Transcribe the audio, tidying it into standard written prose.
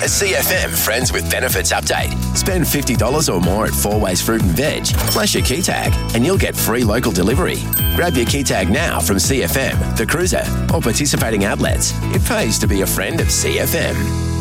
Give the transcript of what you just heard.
A CFM Friends with Benefits update. Spend $50 or more at 4Ways Fruit and Veg. Flash your key tag and you'll get free local delivery. Grab your key tag now from CFM, The Cruiser, or participating outlets. It pays to be a friend of CFM.